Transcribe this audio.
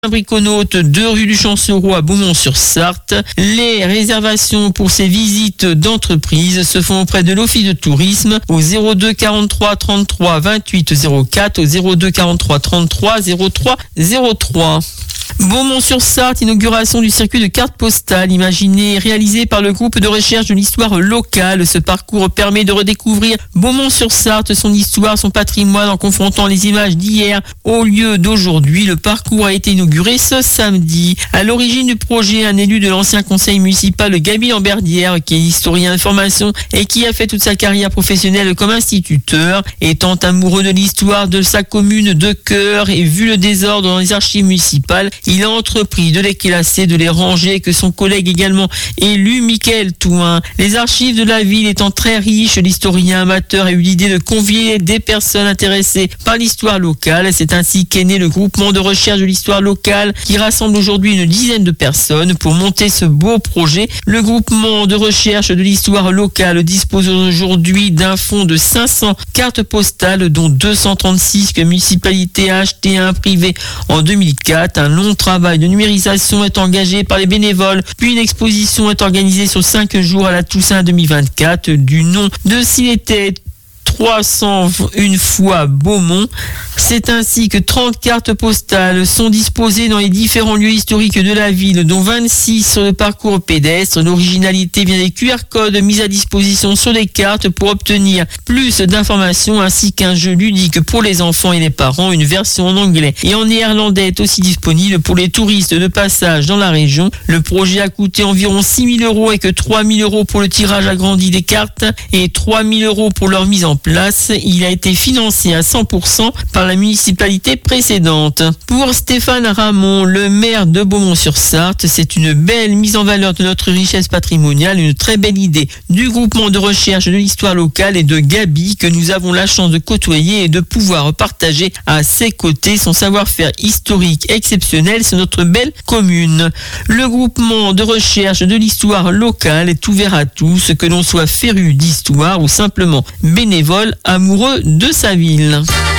Briconaute, 2 rue du Chancereau à Beaumont-sur-Sarthe. Les réservations pour ces visites d'entreprise se font auprès de l'Office de tourisme au 02 43 33 28 04 au 02 43 33 03 03. Beaumont-sur-Sarthe, inauguration du circuit de cartes postales imaginé et réalisé par le groupe de recherche de l'histoire locale. Ce parcours permet de redécouvrir Beaumont-sur-Sarthe, son histoire, son patrimoine en confrontant les images d'hier au lieu d'aujourd'hui. Le parcours a été inauguré ce samedi. À l'origine du projet, un élu de l'ancien conseil municipal, Gaby Lamberdière, qui est historien de formation et qui a fait toute sa carrière professionnelle comme instituteur. Étant amoureux de l'histoire de sa commune de cœur et vu le désordre dans les archives municipales, il a entrepris de les classer, de les ranger, que son collègue également élu, Michael Touin. Les archives de la ville étant très riches, l'historien amateur a eu l'idée de convier des personnes intéressées par l'histoire locale. C'est ainsi qu'est né le groupement de recherche de l'histoire locale qui rassemble aujourd'hui une dizaine de personnes pour monter ce beau projet. Le groupement de recherche de l'histoire locale dispose aujourd'hui d'un fonds de 500 cartes postales, dont 236 que la municipalité a acheté à un privé en 2004. Un long travail de numérisation est engagé par les bénévoles, puis une exposition est organisée sur 5 jours à la Toussaint 2024 du nom de S'il était 301 fois Beaumont. C'est ainsi que 30 cartes postales sont disposées dans les différents lieux historiques de la ville, dont 26 sur le parcours pédestre. L'originalité vient des QR codes mis à disposition sur les cartes pour obtenir plus d'informations, ainsi qu'un jeu ludique pour les enfants et les parents. Une version en anglais et en néerlandais est aussi disponible pour les touristes de passage dans la région. Le projet a coûté environ 6 000 € et que 3 000 € pour le tirage agrandi des cartes et 3 000 € pour leur mise en place. Il a été financé à 100% par la municipalité précédente. Pour Stéphane Ramon, le maire de Beaumont-sur-Sarthe, c'est une belle mise en valeur de notre richesse patrimoniale, une très belle idée du groupement de recherche de l'histoire locale et de Gaby, que nous avons la chance de côtoyer et de pouvoir partager à ses côtés son savoir-faire historique exceptionnel sur notre belle commune. Le groupement de recherche de l'histoire locale est ouvert à tous, que l'on soit féru d'histoire ou simplement bénévole amoureux de sa ville.